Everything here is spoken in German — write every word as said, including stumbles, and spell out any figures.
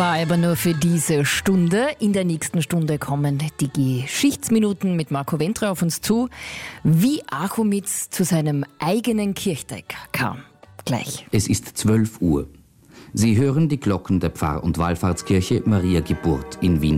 aber nur für diese Stunde. In der nächsten Stunde kommen die Geschichtsminuten mit Marco Wentra auf uns zu, wie Achomitz zu seinem eigenen Kirchtag kam. Gleich. Es ist zwölf Uhr. Sie hören die Glocken der Pfarr- und Wallfahrtskirche Maria Geburt in Wien.